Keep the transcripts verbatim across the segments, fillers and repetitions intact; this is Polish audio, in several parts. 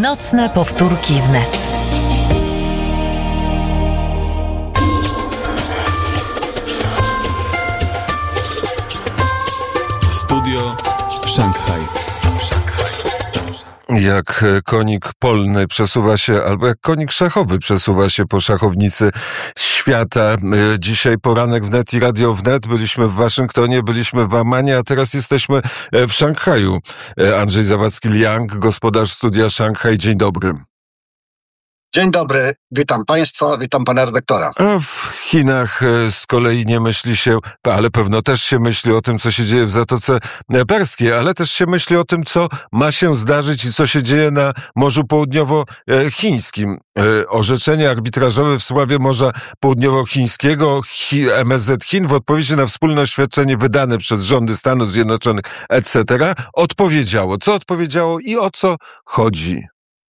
Nocne powtórki wnet. Studio Szanghaj. Jak konik polny przesuwa się, albo jak konik szachowy przesuwa się po szachownicy świata. Dzisiaj poranek wnet i radio wnet. Byliśmy w Waszyngtonie, byliśmy w Ammanie, a teraz jesteśmy w Szanghaju. Andrzej Zawadzki-Liang, gospodarz studia Szanghaj. Dzień dobry. Dzień dobry, witam Państwa, witam Pana redaktora. A w Chinach z kolei nie myśli się, ale pewno też się myśli o tym, co się dzieje w Zatoce Perskiej, ale też się myśli o tym, co ma się zdarzyć i co się dzieje na Morzu Południowochińskim. Orzeczenie arbitrażowe w sprawie Morza Południowochińskiego, M S Z Chin w odpowiedzi na wspólne oświadczenie wydane przez rządy Stanów Zjednoczonych, et cetera odpowiedziało. Co odpowiedziało i o co chodzi?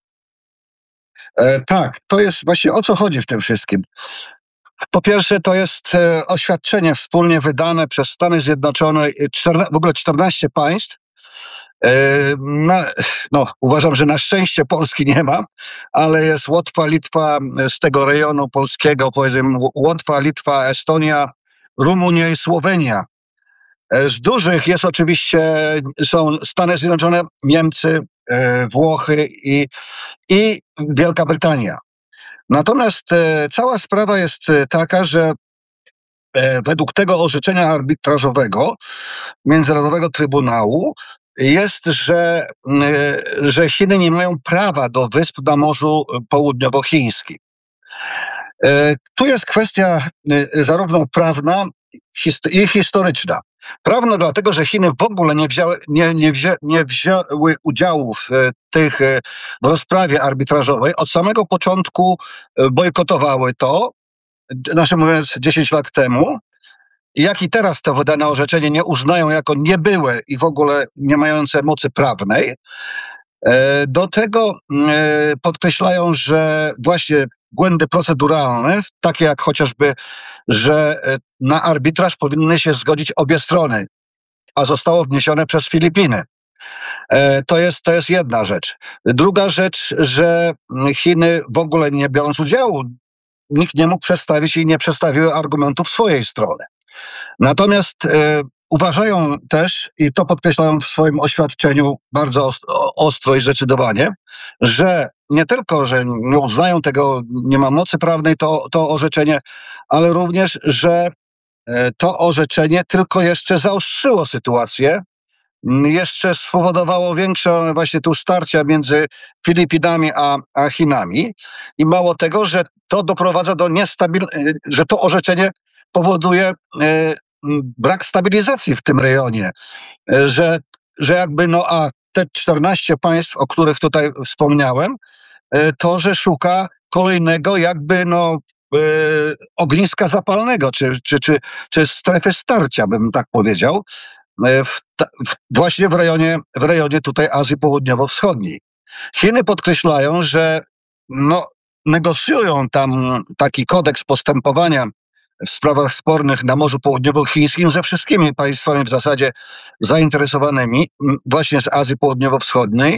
E, tak, to jest właśnie o co chodzi w tym wszystkim. Po pierwsze, to jest e, oświadczenie wspólnie wydane przez Stany Zjednoczone, czterna, w ogóle czternaście państw. E, na, no, uważam, że na szczęście Polski nie ma, ale jest Łotwa, Litwa z tego rejonu polskiego, powiedzmy Łotwa, Litwa, Estonia, Rumunia i Słowenia. Z dużych jest oczywiście, są Stany Zjednoczone, Niemcy, e, Włochy i, i Wielka Brytania. Natomiast e, cała sprawa jest taka, że e, według tego orzeczenia arbitrażowego Międzynarodowego Trybunału jest, że, e, że Chiny nie mają prawa do wysp na Morzu Południowochińskim. E, tu jest kwestia e, zarówno prawna, i historyczna. Prawno dlatego, że Chiny w ogóle nie wzięły, nie, nie, wzię, nie wzięły udziału w tych w rozprawie arbitrażowej. Od samego początku bojkotowały to, znaczy mówiąc dziesięć lat temu. Jak i teraz to wydane orzeczenie nie uznają jako niebyłe i w ogóle nie mające mocy prawnej. Do tego podkreślają, że właśnie błędy proceduralne, takie jak chociażby, że na arbitraż powinny się zgodzić obie strony, a zostało wniesione przez Filipiny. To jest, to jest jedna rzecz. Druga rzecz, że Chiny w ogóle nie biorąc udziału, nikt nie mógł przedstawić i nie przedstawiły argumentów swojej strony. Natomiast e, uważają też, i to podkreślają w swoim oświadczeniu bardzo ostro i zdecydowanie, że nie tylko, że nie uznają tego, nie ma mocy prawnej to, to orzeczenie, ale również, że e, to orzeczenie tylko jeszcze zaostrzyło sytuację, jeszcze spowodowało większe właśnie tu starcia między Filipinami a, a Chinami i mało tego, że to doprowadza do niestabilności, że to orzeczenie powoduje e, brak stabilizacji w tym rejonie, e, że, że jakby no a te czternaście państw, o których tutaj wspomniałem, e, to, że szuka kolejnego jakby no e, ogniska zapalnego, czy, czy, czy, czy strefy starcia, bym tak powiedział, W, w, właśnie w rejonie, w rejonie tutaj Azji Południowo-Wschodniej. Chiny podkreślają, że no, negocjują tam taki kodeks postępowania w sprawach spornych na Morzu Południowochińskim ze wszystkimi państwami w zasadzie zainteresowanymi właśnie z Azji Południowo-Wschodniej.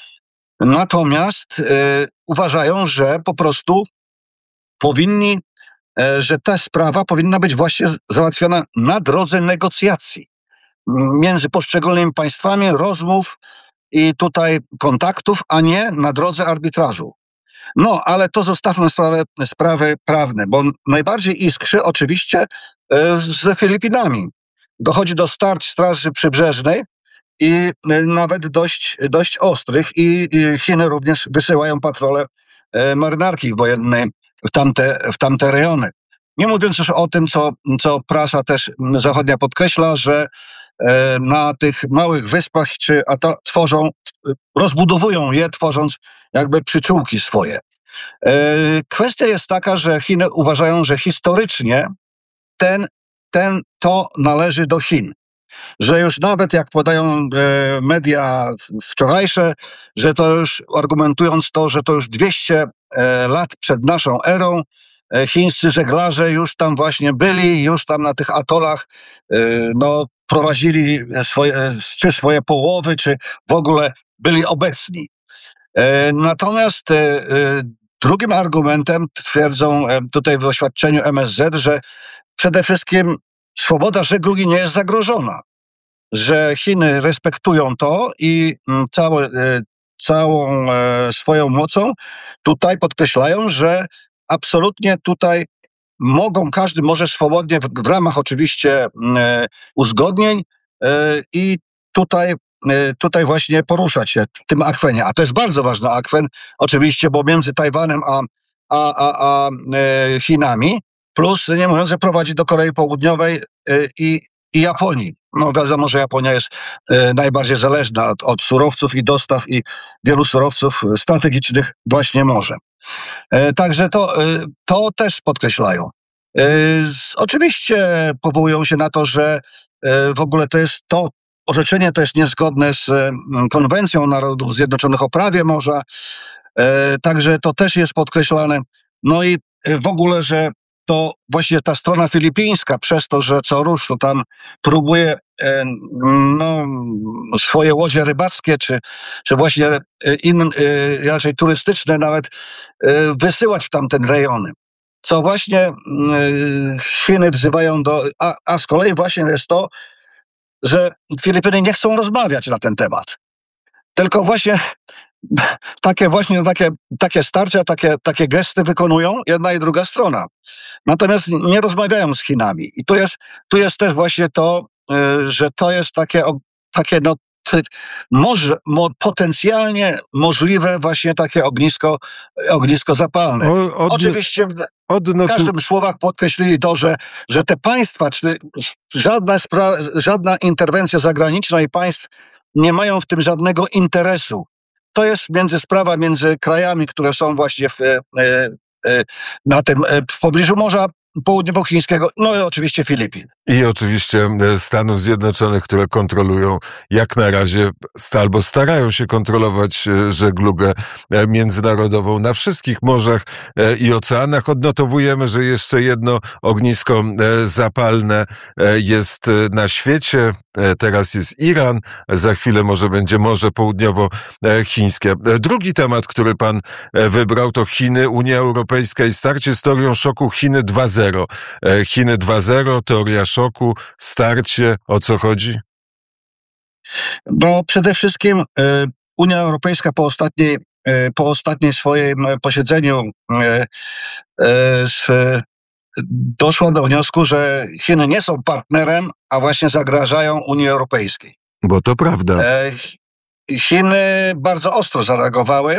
Natomiast e, uważają, że po prostu powinni, e, że ta sprawa powinna być właśnie załatwiona na drodze negocjacji między poszczególnymi państwami, rozmów i tutaj kontaktów, a nie na drodze arbitrażu. No, ale to zostawmy sprawę, sprawy prawne, bo najbardziej iskrzy oczywiście z Filipinami. Dochodzi do starć Straży Przybrzeżnej i nawet dość, dość ostrych i Chiny również wysyłają patrole marynarki wojenne w tamte, w tamte rejony. Nie mówiąc już o tym, co, co prasa też zachodnia podkreśla, że na tych małych wyspach, czy a to tworzą, rozbudowują je, tworząc jakby przyczółki swoje. Kwestia jest taka, że Chiny uważają, że historycznie ten, ten, to należy do Chin. Że już nawet jak podają media wczorajsze, że to już argumentując to, że to już dwieście lat przed naszą erą chińscy żeglarze już tam właśnie byli, już tam na tych atolach no, prowadzili swoje, czy swoje połowy, czy w ogóle byli obecni. E, Natomiast e, e, drugim argumentem twierdzą e, tutaj w oświadczeniu M S Z, że przede wszystkim swoboda żeglugi nie jest zagrożona, że Chiny respektują to i mm, całe, e, całą e, swoją mocą tutaj podkreślają, że absolutnie tutaj mogą, każdy może swobodnie w, w ramach oczywiście e, uzgodnień e, i tutaj, e, tutaj właśnie poruszać się w tym akwenie. A to jest bardzo ważny akwen, oczywiście, bo między Tajwanem a, a, a, a e, Chinami, plus nie mówiąc, że prowadzi do Korei Południowej e, i, i Japonii. No wiadomo, że Japonia jest e, najbardziej zależna od, od surowców i dostaw i wielu surowców strategicznych właśnie może. E, Także to, e, to też podkreślają. E, z- Oczywiście powołują się na to, że e, w ogóle to jest to orzeczenie to jest niezgodne z e, Konwencją Narodów Zjednoczonych o prawie morza. E, Także to też jest podkreślane. No i e, w ogóle, że to właśnie ta strona filipińska, przez to, że co rusz to tam próbuje e, no, swoje łodzie rybackie, czy, czy właśnie e, in, e, raczej turystyczne nawet e, wysyłać w tamten rejony. Co właśnie e, Chiny wzywają do. A, a z kolei właśnie jest to, że Filipiny nie chcą rozmawiać na ten temat. Tylko właśnie takie właśnie takie, takie starcia, takie, takie gesty wykonują jedna i druga strona. Natomiast nie rozmawiają z Chinami. I tu jest, tu jest też właśnie to, y, że to jest takie, o- takie no, ty- może, mo, potencjalnie możliwe właśnie takie ognisko, ognisko zapalne. O, od, Oczywiście w odnotu, każdym słowach podkreślili to, że, że te państwa, czy żadna, spra- żadna interwencja zagraniczna i państw nie mają w tym żadnego interesu. To jest między sprawa między krajami, które są właśnie w, e, e, na tym, e, w pobliżu Morza Południowochińskiego, no i oczywiście Filipin. I oczywiście e, Stanów Zjednoczonych, które kontrolują jak na razie sta- albo starają się kontrolować e, żeglugę e, międzynarodową na wszystkich morzach e, i oceanach. Odnotowujemy, że jeszcze jedno ognisko e, zapalne e, jest e, na świecie. E, Teraz jest Iran, za chwilę może będzie Morze Południowochińskie. E, Drugi temat, który pan e, wybrał, to Chiny, Unia Europejska i starcie z teorią szoku Chiny dwa zero. E, Chiny dwa zero, teoria szoku, starcie, o co chodzi? No przede wszystkim e, Unia Europejska po ostatniej, e, po ostatniej swoim e, posiedzeniu e, e, z, e, doszła do wniosku, że Chiny nie są partnerem, a właśnie zagrażają Unii Europejskiej. Bo to prawda. E, Ch- Chiny bardzo ostro zareagowały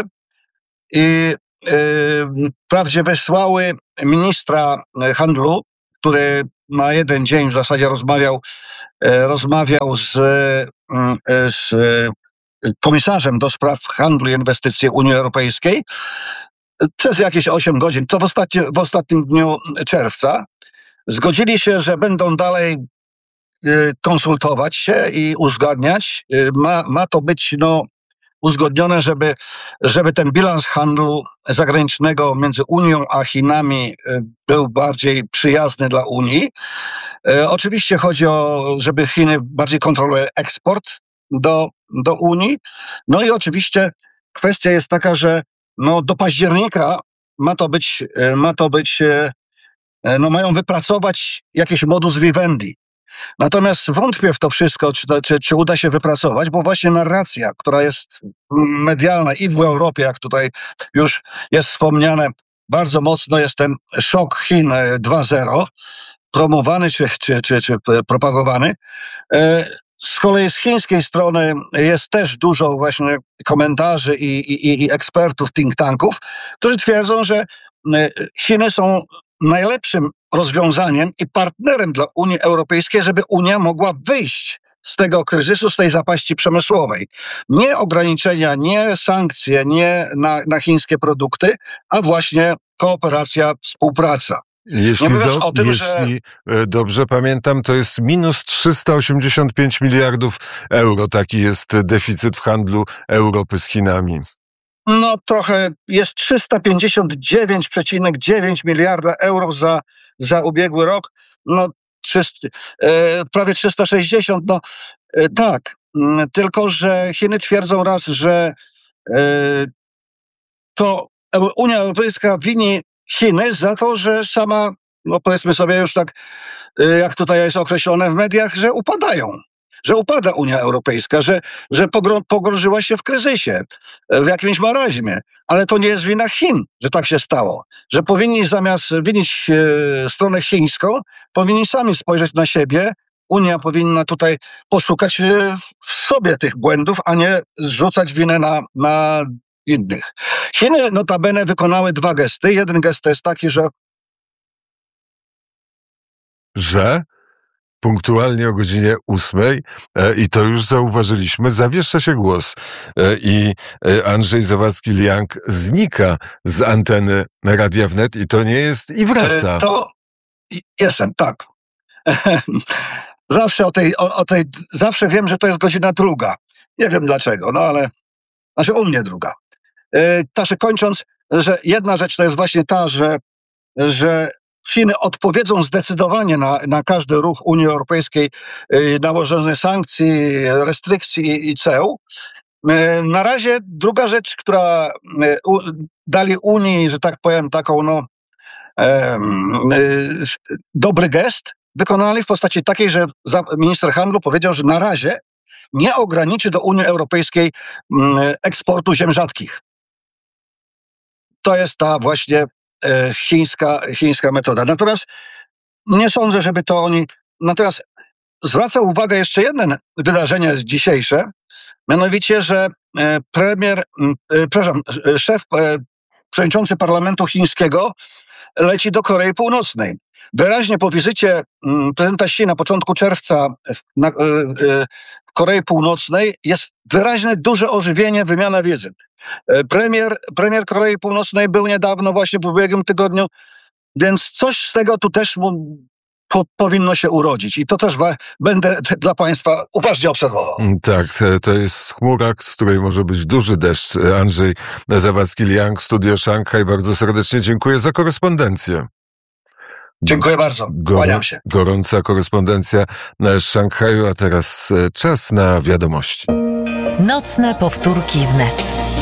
i e, wprawdzie wysłały ministra e, handlu, który na jeden dzień w zasadzie rozmawiał, e, rozmawiał z, mm, e, z e, komisarzem do spraw handlu i inwestycji Unii Europejskiej e, przez jakieś osiem godzin, to w, ostatni, w ostatnim dniu czerwca. Zgodzili się, że będą dalej e, konsultować się i uzgadniać. E, Ma, ma to być no, uzgodnione, żeby, żeby ten bilans handlu zagranicznego między Unią a Chinami e, był bardziej przyjazny dla Unii. E, Oczywiście chodzi o, żeby Chiny bardziej kontrolowały eksport do, do Unii. No i oczywiście kwestia jest taka, że no, do października ma to być, e, ma to być, e, e, no mają wypracować jakiś modus vivendi. Natomiast wątpię w to wszystko, czy, to- czy, czy uda się wypracować, bo właśnie narracja, która jest mm, medialna i w Europie, jak tutaj już jest wspomniane, bardzo mocno jest ten szok Chin e, dwa zero, promowany czy, czy, czy, czy p- propagowany. E, Z kolei z chińskiej strony jest też dużo właśnie komentarzy i, i, i ekspertów think tanków, którzy twierdzą, że e, Chiny są najlepszym rozwiązaniem i partnerem dla Unii Europejskiej, żeby Unia mogła wyjść z tego kryzysu, z tej zapaści przemysłowej. Nie ograniczenia, nie sankcje, nie na, na chińskie produkty, a właśnie kooperacja, współpraca. Jeśli, Nie mówiąc do, o tym, że jeśli e, dobrze pamiętam, to jest minus trzysta osiemdziesiąt pięć miliardów euro. Taki jest deficyt w handlu Europy z Chinami. no trochę jest trzysta pięćdziesiąt dziewięć przecinek dziewięć miliarda euro za, za ubiegły rok. No trzysta, e, prawie trzysta sześćdziesiąt, no e, tak. Mm, Tylko że Chiny twierdzą raz, że e, to Unia Europejska wini Chiny za to, że sama, no powiedzmy sobie już tak, jak tutaj jest określone w mediach, że upadają. Że upada Unia Europejska, że, że pogrążyła się w kryzysie, w jakimś maraźmie. Ale to nie jest wina Chin, że tak się stało. Że powinni zamiast winić e, stronę chińską, powinni sami spojrzeć na siebie. Unia powinna tutaj poszukać e, w sobie tych błędów, a nie zrzucać winę na, na innych. Chiny notabene wykonały dwa gesty. Jeden gest to jest taki, że Że punktualnie o godzinie ósmej, e, i to już zauważyliśmy, zawiesza się głos e, i e, Andrzej Zawadzki-Liang znika z anteny Radia Wnet i to nie jest, i wraca. E, to jestem, tak. Zawsze o tej, o, o tej, zawsze wiem, że to jest godzina druga. Nie wiem dlaczego, no ale, znaczy u mnie druga. E, Także kończąc, że jedna rzecz to jest właśnie ta, że, że Chiny odpowiedzą zdecydowanie na, na każdy ruch Unii Europejskiej, yy, nałożone sankcji, restrykcji i, i ceł. Yy, na razie druga rzecz, która yy, u, dali Unii, że tak powiem, taką no, yy, yy, dobry gest, wykonali w postaci takiej, że za, minister handlu powiedział, że na razie nie ograniczy do Unii Europejskiej yy, eksportu ziem rzadkich. To jest ta właśnie chińska, chińska metoda. Natomiast nie sądzę, żeby to oni... Natomiast zwraca uwagę jeszcze jedno wydarzenie dzisiejsze, mianowicie, że premier, przepraszam, szef, przewodniczący parlamentu chińskiego leci do Korei Północnej. Wyraźnie po wizycie prezydenta Xi na początku czerwca na, w Korei Północnej jest wyraźne duże ożywienie, wymiana wizyt. Premier, premier Korei Północnej był niedawno, właśnie w ubiegłym tygodniu, więc coś z tego tu też mu po, powinno się urodzić. I to też wa- będę dla Państwa uważnie obserwował. Tak, to jest chmura, z której może być duży deszcz. Andrzej Zawadzki-Liang, Studio Szanghaj. Bardzo serdecznie dziękuję za korespondencję. Dziękuję bardzo. Kłaniam się. Gorąca korespondencja z Szanghaju, a teraz czas na wiadomości. Nocne powtórki wnet.